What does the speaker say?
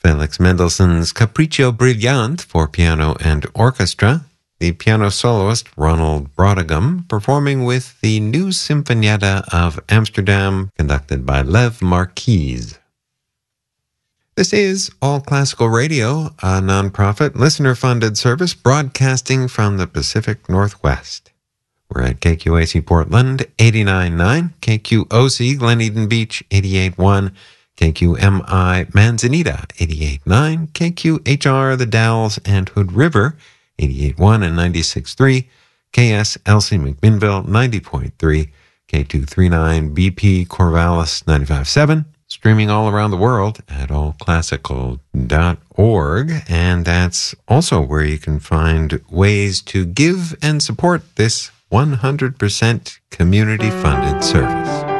Felix Mendelssohn's Capriccio Brillante for piano and orchestra. The piano soloist Ronald Brautigam performing with the New Sinfonietta of Amsterdam, conducted by Lev Marquise. This is All Classical Radio, a nonprofit, listener-funded service broadcasting from the Pacific Northwest. We're at KQAC Portland, 89.9, KQOC Glen Eden Beach, 88.1, KQMI Manzanita, 88.9, KQHR The Dalles and Hood River, 88.1 and 96.3, KSLC McMinnville, 90.3, K239 BP Corvallis, 95.7, streaming all around the world at allclassical.org, and that's also where you can find ways to give and support this 100% community-funded service.